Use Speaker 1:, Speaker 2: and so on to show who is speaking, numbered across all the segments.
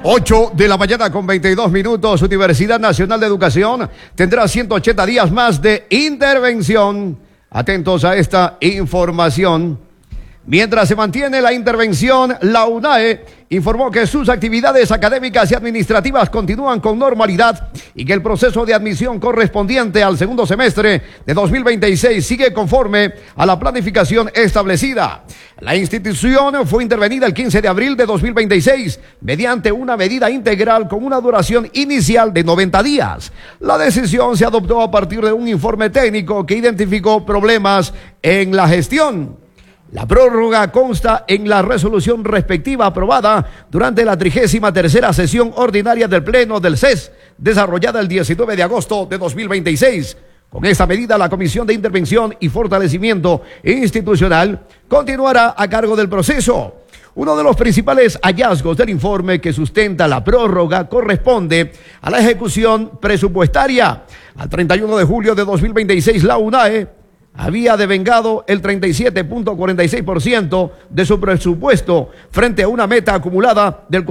Speaker 1: 8 de la mañana con 22 minutos. Universidad Nacional de Educación tendrá 180 días más de intervención. Atentos a esta información. Mientras se mantiene la intervención, la UNAE informó que sus actividades académicas y administrativas continúan con normalidad y que el proceso de admisión correspondiente al segundo semestre de 2026 sigue conforme a la planificación establecida. La institución fue intervenida el 15 de abril de 2026 mediante una medida integral con una duración inicial de 90 días. La decisión se adoptó a partir de un informe técnico que identificó problemas en la gestión. La prórroga consta en la resolución respectiva aprobada durante la 33ª sesión ordinaria del Pleno del CES, desarrollada el 19 de agosto de 2026. Con esta medida, la Comisión de Intervención y Fortalecimiento Institucional continuará a cargo del proceso. Uno de los principales hallazgos del informe que sustenta la prórroga corresponde a la ejecución presupuestaria. Al 31 de julio de 2026, la UNAE había devengado el 37.46% de su presupuesto frente a una meta acumulada del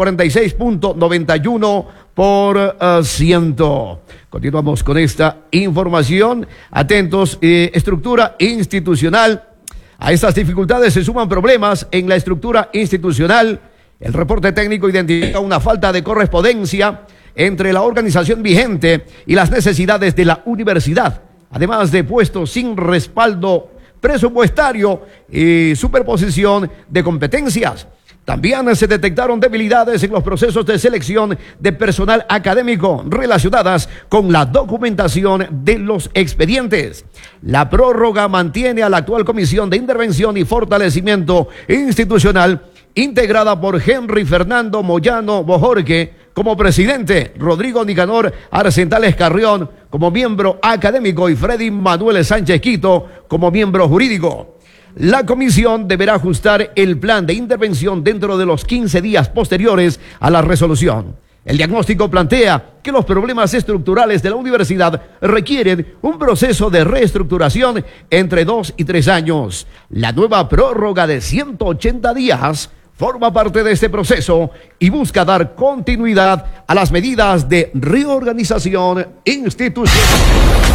Speaker 1: 46.91%. Continuamos con esta información. Atentos, estructura institucional. A estas dificultades se suman problemas en la estructura institucional. El reporte técnico identifica una falta de correspondencia entre la organización vigente y las necesidades de la universidad, además de puestos sin respaldo presupuestario y superposición de competencias. También se detectaron debilidades en los procesos de selección de personal académico relacionadas con la documentación de los expedientes. La prórroga mantiene a la actual Comisión de Intervención y Fortalecimiento Institucional, integrada por Henry Fernando Moyano Bojorque como presidente, Rodrigo Nicanor Arcentales Carrión como miembro académico y Freddy Manuel Sánchez Quito como miembro jurídico. La comisión deberá ajustar el plan de intervención dentro de los 15 días posteriores a la resolución. El diagnóstico plantea que los problemas estructurales de la universidad requieren un proceso de reestructuración entre 2 y 3 años. La nueva prórroga de 180 días forma parte de este proceso y busca dar continuidad a las medidas de reorganización institucional.